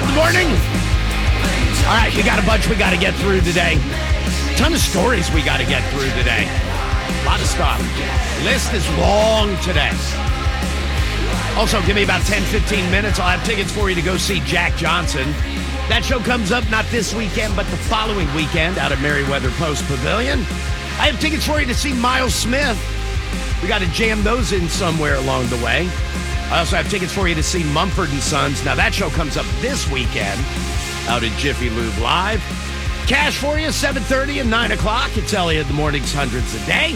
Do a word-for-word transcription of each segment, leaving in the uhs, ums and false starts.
the morning. All right, we got a bunch we got to get through today. Ton of stories we got to get through today. A lot of stuff. List is long today. Also, give me about ten, fifteen minutes. I'll have tickets for you to go see Jack Johnson. That show comes up not this weekend, but the following weekend out at Merriweather Post Pavilion. I have tickets for you to see Miles Smith. We got to jam those in somewhere along the way. I also have tickets for you to see Mumford and Sons. Now, that show comes up this weekend out at Jiffy Lube Live. Cash for you, seven thirty and nine o'clock. It's Elliot in the Mornings, hundreds a day.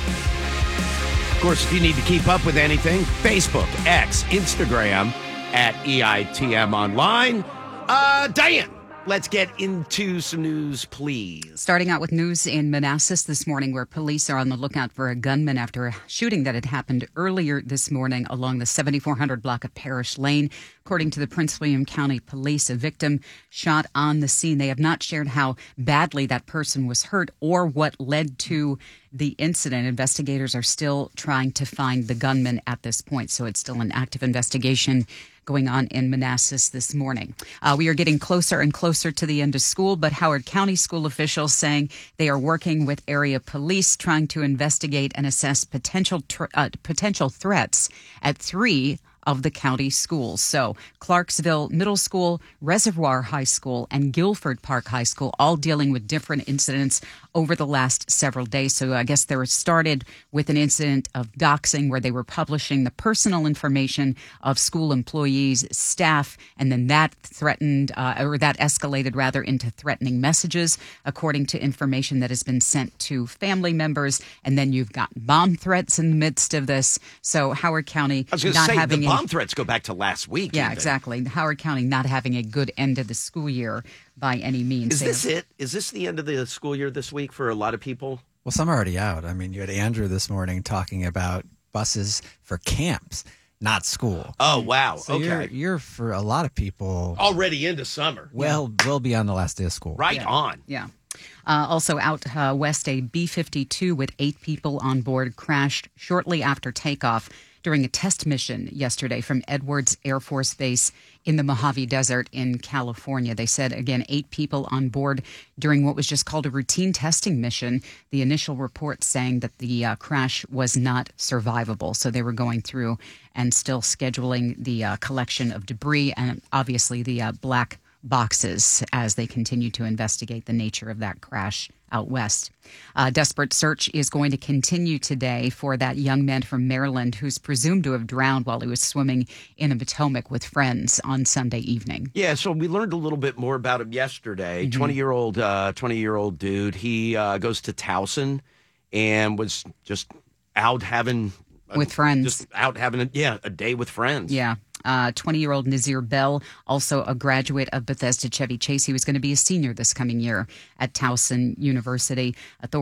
Of course, if you need to keep up with anything, Facebook, X, Instagram, at E I T M Online. Uh, Diane, let's get into some news, please. Starting out with news in Manassas this morning, where police are on the lookout for a gunman after a shooting that had happened earlier this morning along the seventy-four hundred block of Parish Lane. According to the Prince William County Police, a victim shot on the scene. They have not shared how badly that person was hurt or what led to the incident. Investigators are still trying to find the gunman at this point, so it's still an active investigation going on in Manassas this morning. Uh, we are getting closer and closer to the end of school, but Howard County school officials saying they are working with area police trying to investigate and assess potential tr- uh, potential threats at three of the county schools. So Clarksville Middle School, Reservoir High School, and Guilford Park High School, all dealing with different incidents over the last several days. So I guess they were started with an incident of doxing where they were publishing the personal information of school employees, staff, and then that threatened, uh, or that escalated rather into threatening messages, according to information that has been sent to family members. And then you've got bomb threats in the midst of this. So Howard County I was going to not say, having the bomb threats go back to last week. Yeah, exactly. Howard County not having a good end of the school year by any means. Is this it? Is this the end of the school year this week for a lot of people? Well, some are already out. I mean, you had Andrew this morning talking about buses for camps, not school. Oh, wow. So okay. You're, you're, for a lot of people, already into summer. Well, yeah. We'll be on the last day of school. Right yeah. on. Yeah. Uh, also out uh, west, a B fifty-two with eight people on board crashed shortly after takeoff during a test mission yesterday from Edwards Air Force Base in the Mojave Desert in California. They said, again, eight people on board during what was just called a routine testing mission. The initial report saying that the uh, crash was not survivable. So they were going through and still scheduling the uh, collection of debris and obviously the uh, black boxes as they continue to investigate the nature of that crash out west. A desperate search is going to continue today for that young man from Maryland who's presumed to have drowned while he was swimming in the Potomac with friends on Sunday evening. Yeah, so we learned a little bit more about him yesterday. twenty-year-old uh, twenty-year-old dude. He uh, goes to Towson and was just out having... With friends. Just out having, a, yeah, a day with friends. Yeah. Uh, twenty-year-old Nazir Bell, also a graduate of Bethesda Chevy Chase. He was going to be a senior this coming year at Towson University. Authorities